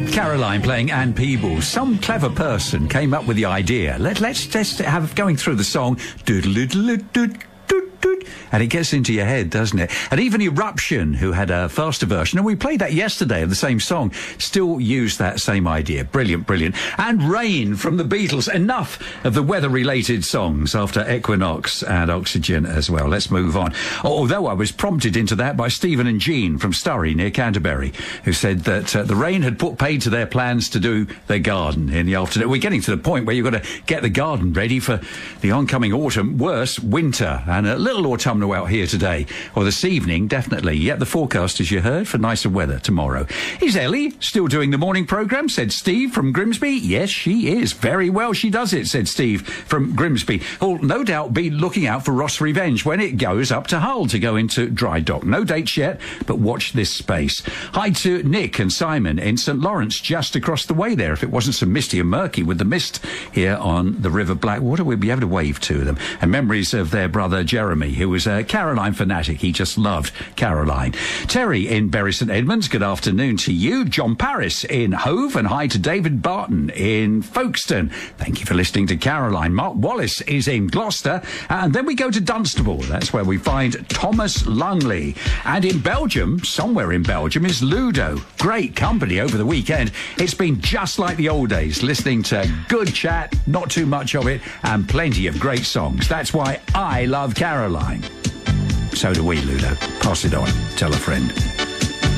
Caroline playing Anne Peebles. Some clever person came up with the idea. Let's just have going through the song. And it gets into your head, doesn't it? And even Eruption, who had a faster version, and we played that yesterday of the same song, still used that same idea. Brilliant, brilliant. And Rain from the Beatles. Enough of the weather-related songs after Equinox and Oxygen as well. Let's move on. Although I was prompted into that by Stephen and Jean from Sturry near Canterbury, who said that the rain had put paid to their plans to do their garden in the afternoon. We're getting to the point where you've got to get the garden ready for the oncoming autumn, worse, winter, and a little autumnal out here today, or this evening, definitely. Yet the forecast, as you heard, for nicer weather tomorrow. Is Ellie still doing the morning programme, said Steve from Grimsby? Yes, she is. Very well she does it, said Steve from Grimsby. Who'll no doubt be looking out for Ross Revenge when it goes up to Hull to go into dry dock. No dates yet, but watch this space. Hi to Nick and Simon in St Lawrence, just across the way there. If it wasn't so misty and murky with the mist here on the River Blackwater, we'd be able to wave to them. And memories of their brother Jeremy, who was a Caroline fanatic. He just loved Caroline. Terry in Bury St Edmunds, good afternoon to you. John Paris in Hove, and hi to David Barton in Folkestone. Thank you for listening to Caroline. Mark Wallace is in Gloucester, and then we go to Dunstable. That's where we find Thomas Lungley. And in Belgium, somewhere in Belgium, is Ludo. Great company over the weekend. It's been just like the old days, listening to good chat, not too much of it, and plenty of great songs. That's why I love Caroline. So do we, Ludo. Pass it on. Tell a friend.